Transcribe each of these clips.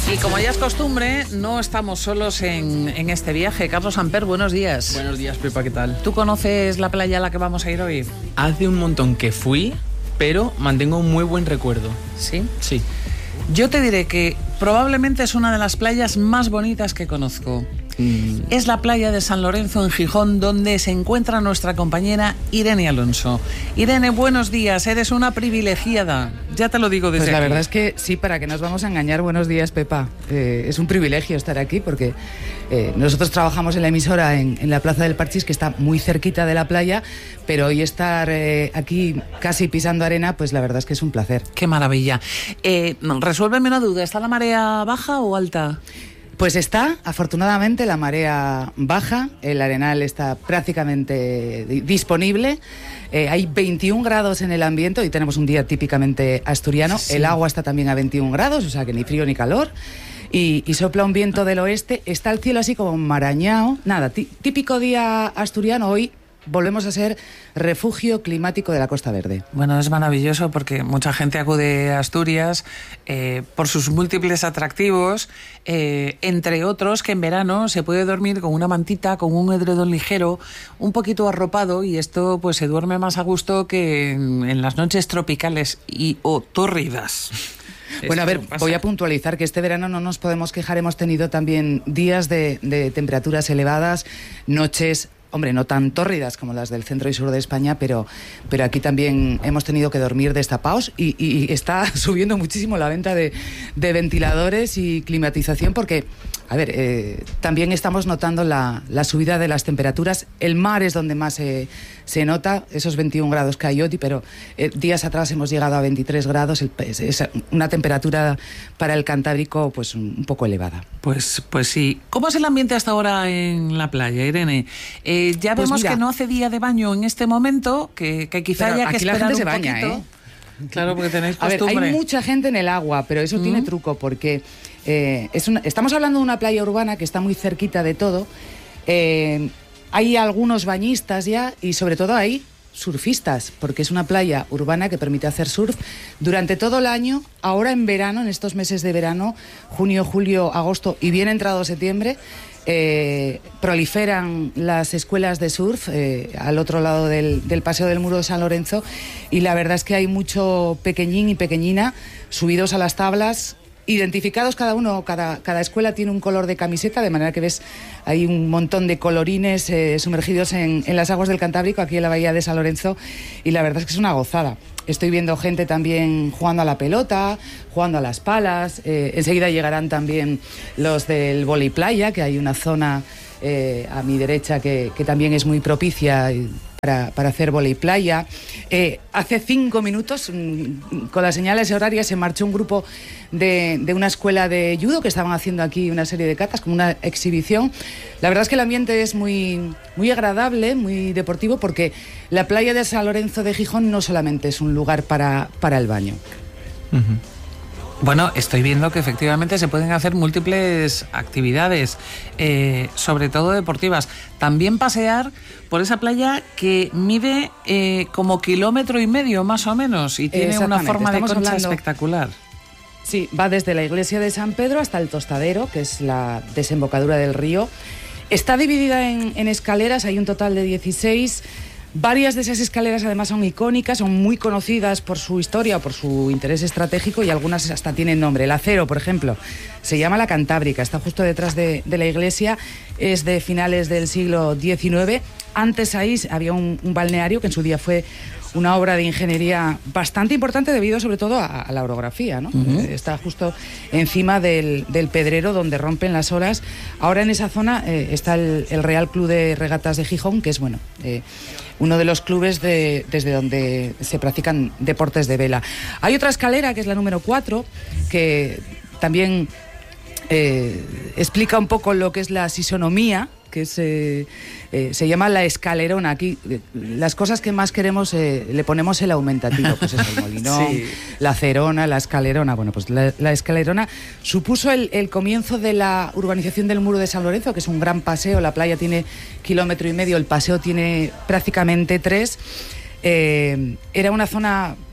Y como ya es costumbre, no estamos solos en este viaje. Carlos Amper, buenos días. Buenos días, Pepa, ¿qué tal? ¿Tú conoces la playa a la que vamos a ir hoy? Hace un montón que fui, pero mantengo un muy buen recuerdo. ¿Sí? Sí. Yo te diré que probablemente es una de las playas más bonitas que conozco. Es la playa de San Lorenzo en Gijón, donde se encuentra nuestra compañera Irene Alonso. Irene, buenos días, eres una privilegiada, ya te lo digo desde Pues la aquí. verdad es que sí, para que nos vamos a engañar, buenos días, Pepa. Es un privilegio estar aquí porque nosotros trabajamos en la emisora en la Plaza del Parchís, que está muy cerquita de la playa, pero hoy estar aquí casi pisando arena, pues la verdad es que es un placer. Qué maravilla. Resuélveme una duda, ¿está la marea baja o alta? Pues está, afortunadamente, la marea baja, el arenal está prácticamente disponible, hay 21 grados en el ambiente, hoy tenemos un día típicamente asturiano, sí. El agua está también a 21 grados, o sea que ni frío ni calor, y sopla un viento del oeste, está el cielo así como marañao, nada, típico día asturiano. Hoy volvemos a ser refugio climático de la Costa Verde. Bueno, es maravilloso porque mucha gente acude a Asturias por sus múltiples atractivos, entre otros que en verano se puede dormir con una mantita, con un edredón ligero, un poquito arropado, y esto pues se duerme más a gusto que en las noches tropicales o tórridas. Bueno, a ver, voy a puntualizar que este verano no nos podemos quejar, hemos tenido también días de temperaturas elevadas, noches, hombre, no tan tórridas como las del centro y sur de España, pero aquí también hemos tenido que dormir destapados y está subiendo muchísimo la venta de ventiladores y climatización porque, a ver, también estamos notando la subida de las temperaturas. El mar es donde más se nota, esos 21 grados que hay hoy, pero días atrás hemos llegado a 23 grados, es una temperatura para el Cantábrico pues un poco elevada. Pues sí. ¿Cómo es el ambiente hasta ahora en la playa, Irene? Ya vemos que no hace día de baño en este momento, que quizá haya que esperar un poquito. Baña, Claro, porque tenéis costumbre. A ver, hay mucha gente en el agua, pero eso tiene truco, porque estamos hablando de una playa urbana que está muy cerquita de todo. Hay algunos bañistas ya y sobre todo hay surfistas, porque es una playa urbana que permite hacer surf durante todo el año. Ahora en verano, en estos meses de verano, junio, julio, agosto y bien entrado septiembre, proliferan las escuelas de surf al otro lado del Paseo del Muro de San Lorenzo, y la verdad es que hay mucho pequeñín y pequeñina subidos a las tablas, identificados cada uno, cada escuela tiene un color de camiseta, de manera que ves hay un montón de colorines sumergidos en las aguas del Cantábrico, aquí en la bahía de San Lorenzo, y la verdad es que es una gozada. Estoy viendo gente también jugando a la pelota, jugando a las palas, enseguida llegarán también los del vóley playa, que hay una zona a mi derecha que también es muy propicia para hacer vóley playa. Hace 5 minutos, con las señales horarias, se marchó un grupo de una escuela de judo que estaban haciendo aquí una serie de catas, como una exhibición. La verdad es que el ambiente es muy, muy agradable, muy deportivo, porque la playa de San Lorenzo de Gijón no solamente es un lugar para el baño. Uh-huh. Bueno, estoy viendo que efectivamente se pueden hacer múltiples actividades, sobre todo deportivas. También pasear por esa playa que mide como 1,5 kilómetros más o menos y tiene una forma de concha espectacular. Sí, va desde la iglesia de San Pedro hasta el Tostadero, que es la desembocadura del río. Está dividida en escaleras, hay un total de 16. Varias de esas escaleras además son icónicas, son muy conocidas por su historia o por su interés estratégico, y algunas hasta tienen nombre. El Acero, por ejemplo, se llama la Cantábrica, está justo detrás de la iglesia, es de finales del siglo XIX. Antes ahí había un balneario que en su día fue una obra de ingeniería bastante importante debido sobre todo a la orografía, ¿no? Uh-huh. Está justo encima del pedrero donde rompen las olas. Ahora en esa zona está el Real Club de Regatas de Gijón, que es uno de los clubes desde donde se practican deportes de vela. Hay otra escalera, que es la número 4, que también explica un poco lo que es la sisonomía, que se llama la escalerona. Aquí las cosas que más queremos le ponemos el aumentativo, pues es el molinón, sí, la cerona, la escalerona. Bueno, pues la escalerona supuso el comienzo de la urbanización del Muro de San Lorenzo, que es un gran paseo. La playa tiene 1,5 kilómetros, el paseo tiene prácticamente 3. Era una zona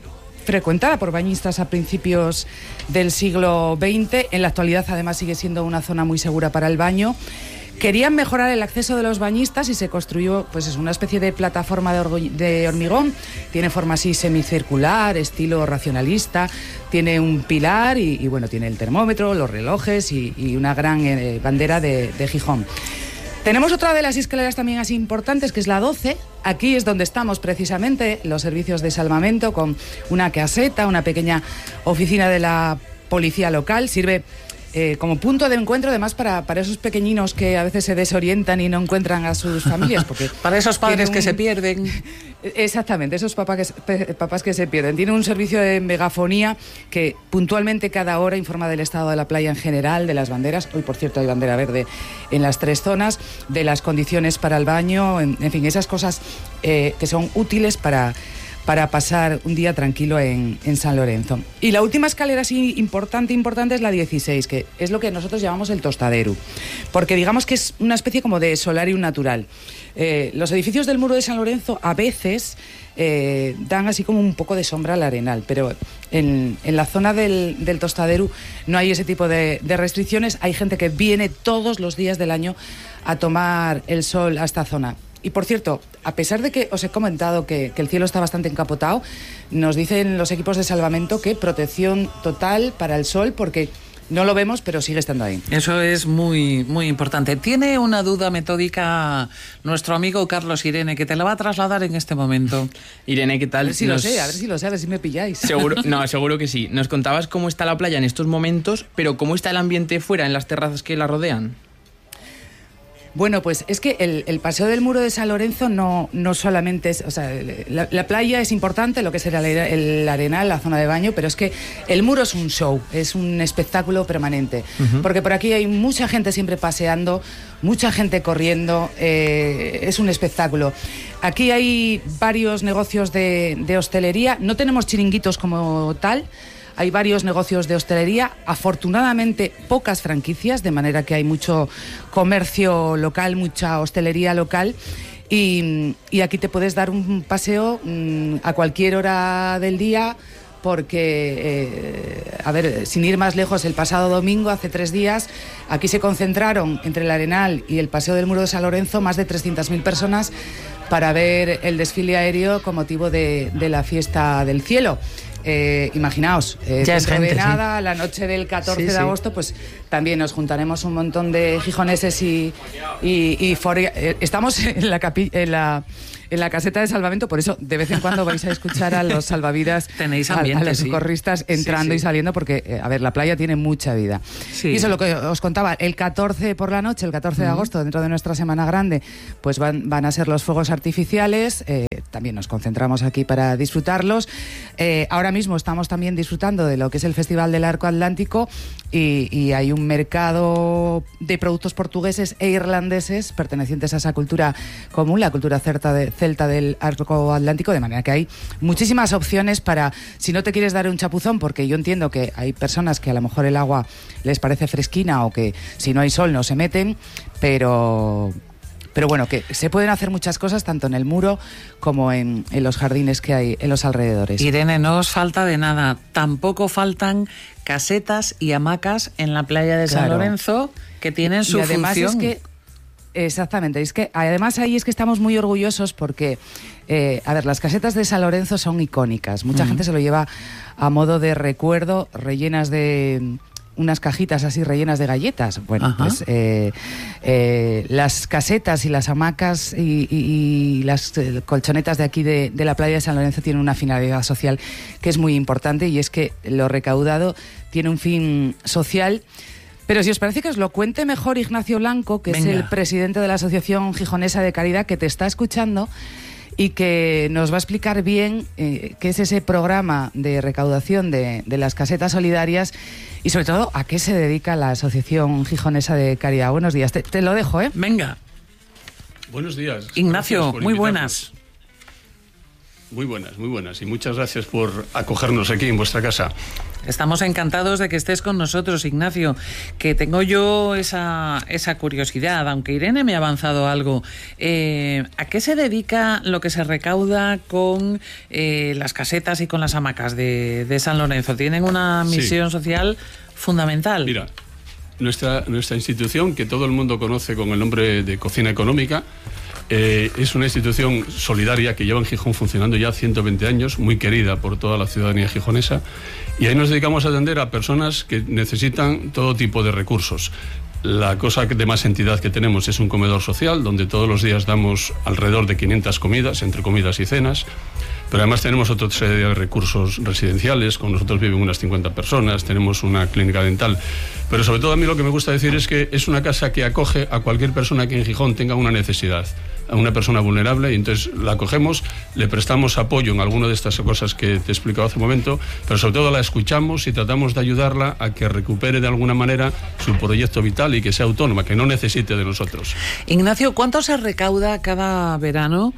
frecuentada por bañistas a principios del siglo XX. En la actualidad, además, sigue siendo una zona muy segura para el baño. Querían mejorar el acceso de los bañistas y se construyó pues es una especie de plataforma de hormigón. Tiene forma así semicircular, estilo racionalista. Tiene un pilar y bueno, tiene el termómetro, los relojes y una gran bandera de Gijón. Tenemos otra de las escaleras también así importantes, que es la 12. Aquí es donde estamos precisamente, los servicios de salvamento, con una caseta, una pequeña oficina de la policía local. Sirve como punto de encuentro, además, para esos pequeñinos que a veces se desorientan y no encuentran a sus familias. Porque para esos padres que se pierden. Exactamente, esos papás que se pierden. Tiene un servicio de megafonía que puntualmente cada hora informa del estado de la playa en general, de las banderas. Hoy, por cierto, hay bandera verde en las 3 zonas, de las condiciones para el baño, en fin, esas cosas que son útiles para pasar un día tranquilo en San Lorenzo. Y la última escalera así importante es la 16, que es lo que nosotros llamamos el Tostadero, porque digamos que es una especie como de solarium natural. Los edificios del Muro de San Lorenzo a veces dan así como un poco de sombra al Arenal, pero en la zona del Tostadero no hay ese tipo de restricciones. Hay gente que viene todos los días del año a tomar el sol a esta zona. Y por cierto, a pesar de que os he comentado que el cielo está bastante encapotado, nos dicen los equipos de salvamento que protección total para el sol, porque no lo vemos, pero sigue estando ahí. Eso es muy, muy importante. Tiene una duda metódica nuestro amigo Carlos Irene, que te la va a trasladar en este momento. Irene, ¿qué tal? A ver si lo sé, a ver si me pilláis. Seguro que sí. Nos contabas cómo está la playa en estos momentos, pero ¿cómo está el ambiente fuera, en las terrazas que la rodean? Bueno, pues es que el paseo del Muro de San Lorenzo no solamente es... O sea, la playa es importante, lo que es el Arenal, la zona de baño, pero es que el muro es un show, es un espectáculo permanente. Porque por aquí hay mucha gente siempre paseando, mucha gente corriendo, es un espectáculo. Aquí hay varios negocios de hostelería, no tenemos chiringuitos como tal. Hay varios negocios de hostelería, afortunadamente pocas franquicias, de manera que hay mucho comercio local, mucha hostelería local. Y aquí te puedes dar un paseo a cualquier hora del día, porque, sin ir más lejos, el pasado domingo, hace 3 días, aquí se concentraron entre el Arenal y el Paseo del Muro de San Lorenzo más de 300.000 personas para ver el desfile aéreo con motivo de la fiesta del cielo. Imaginaos, ya es gente, de nada, la noche del 14 de agosto, pues también nos juntaremos un montón de gijoneses y estamos en la caseta de salvamento, por eso de vez en cuando vais a escuchar a los salvavidas, tenéis ambiente, a los socorristas entrando y saliendo, porque, la playa tiene mucha vida. Sí. Y eso es lo que os contaba, el 14 por la noche, el 14 de agosto, dentro de nuestra Semana Grande, pues van a ser los fuegos artificiales, también nos concentramos aquí para disfrutarlos. Ahora mismo estamos también disfrutando de lo que es el Festival del Arco Atlántico y hay un mercado de productos portugueses e irlandeses pertenecientes a esa cultura común, la cultura celta del Arco Atlántico, de manera que hay muchísimas opciones para, si no te quieres dar un chapuzón, porque yo entiendo que hay personas que a lo mejor el agua les parece fresquina o que si no hay sol no se meten, pero bueno, que se pueden hacer muchas cosas tanto en el muro como en los jardines que hay en los alrededores. Irene, no os falta de nada. Tampoco faltan casetas y hamacas en la playa de San Lorenzo, que tienen su además función. Es que, exactamente, es que además ahí es que estamos muy orgullosos porque, las casetas de San Lorenzo son icónicas. Mucha gente se lo lleva a modo de recuerdo, rellenas de... unas cajitas así rellenas de galletas. Bueno, pues las casetas y las hamacas y las colchonetas de aquí de la playa de San Lorenzo tienen una finalidad social que es muy importante, y es que lo recaudado tiene un fin social. Pero si os parece que os lo cuente mejor Ignacio Blanco, que es el presidente de la Asociación Gijonesa de Caridad, que te está escuchando y que nos va a explicar bien qué es ese programa de recaudación de las casetas solidarias y sobre todo a qué se dedica la Asociación Gijonesa de Caridad. Buenos días, te lo dejo, ¿eh? Venga. Buenos días. Ignacio, muy buenas. Muy buenas. Y muchas gracias por acogernos aquí en vuestra casa. Estamos encantados de que estés con nosotros, Ignacio, que tengo yo esa curiosidad, aunque Irene me ha avanzado algo. ¿A qué se dedica lo que se recauda con las casetas y con las hamacas de San Lorenzo? Tienen una misión social fundamental. Mira, nuestra institución, que todo el mundo conoce con el nombre de Cocina Económica, es una institución solidaria que lleva en Gijón funcionando ya 120 años, muy querida por toda la ciudadanía gijonesa, y ahí nos dedicamos a atender a personas que necesitan todo tipo de recursos. La cosa de más entidad que tenemos es un comedor social, donde todos los días damos alrededor de 500 comidas, entre comidas y cenas, pero además tenemos otra serie de recursos residenciales, con nosotros viven unas 50 personas, tenemos una clínica dental, pero sobre todo a mí lo que me gusta decir es que es una casa que acoge a cualquier persona que en Gijón tenga una necesidad, a una persona vulnerable, y entonces la acogemos, le prestamos apoyo en alguna de estas cosas que te he explicado hace un momento, pero sobre todo la escuchamos y tratamos de ayudarla a que recupere de alguna manera su proyecto vital y que sea autónoma, que no necesite de nosotros. Ignacio, ¿cuánto se recauda cada verano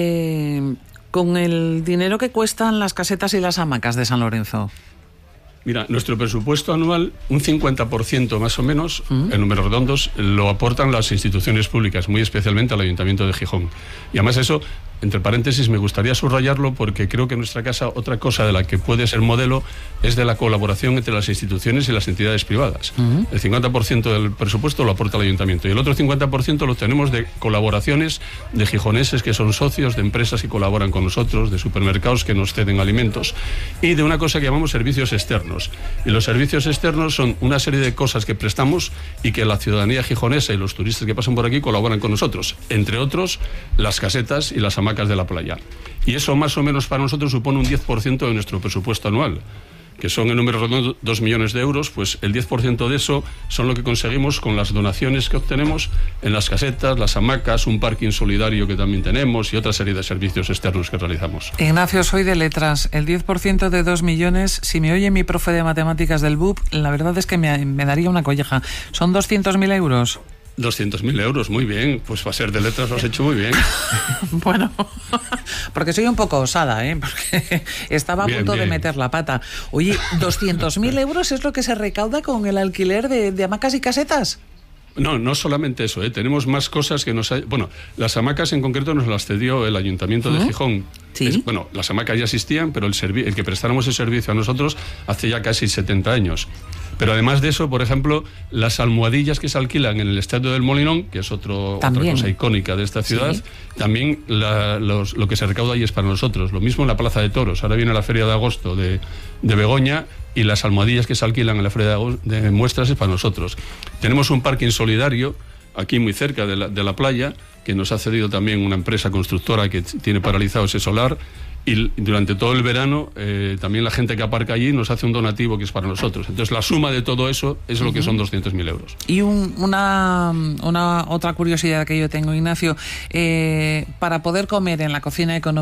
con el dinero que cuestan las casetas y las hamacas de San Lorenzo? Mira, nuestro presupuesto anual, un 50% más o menos, en números redondos, lo aportan las instituciones públicas, muy especialmente al Ayuntamiento de Gijón. Y además eso, entre paréntesis, me gustaría subrayarlo porque creo que en nuestra casa otra cosa de la que puede ser modelo es de la colaboración entre las instituciones y las entidades privadas. El 50% del presupuesto lo aporta el Ayuntamiento y el otro 50% lo tenemos de colaboraciones de gijoneses que son socios, de empresas que colaboran con nosotros, de supermercados que nos ceden alimentos y de una cosa que llamamos servicios externos. Y los servicios externos son una serie de cosas que prestamos y que la ciudadanía gijonesa y los turistas que pasan por aquí colaboran con nosotros. Entre otros, las casetas y las hamacas de la playa. Y eso más o menos para nosotros supone un 10% de nuestro presupuesto anual, que son en números redondos 2 millones de euros, pues el 10% de eso son lo que conseguimos con las donaciones que obtenemos en las casetas, las hamacas, un parking solidario que también tenemos y otra serie de servicios externos que realizamos. Ignacio, soy de letras. El 10% de 2 millones, si me oye mi profe de matemáticas del BUP, la verdad es que me daría una colleja. ¿Son 200.000 euros? 200.000 euros, muy bien. Pues para ser de letras lo has hecho muy bien. Bueno, porque soy un poco osada, porque estaba a punto de meter la pata. Oye, ¿200.000 euros es lo que se recauda con el alquiler de hamacas y casetas? No solamente eso, tenemos más cosas que nos... Bueno, las hamacas en concreto nos las cedió el Ayuntamiento de Gijón. ¿Sí? Las hamacas ya existían, pero el que prestáramos el servicio a nosotros hace ya casi 70 años. Pero además de eso, por ejemplo, las almohadillas que se alquilan en el Estadio del Molinón, que es otra cosa icónica de esta ciudad, también lo que se recauda ahí es para nosotros. Lo mismo en la Plaza de Toros. Ahora viene la Feria de Agosto de Begoña y las almohadillas que se alquilan en la Feria de Muestras es para nosotros. Tenemos un parking solidario aquí muy cerca de la playa, que nos ha cedido también una empresa constructora que tiene paralizado ese solar. Y durante todo el verano también la gente que aparca allí nos hace un donativo que es para nosotros. Entonces la suma de todo eso es lo que son 200.000 euros. Y una otra curiosidad que yo tengo, Ignacio, para poder comer en la Cocina Económica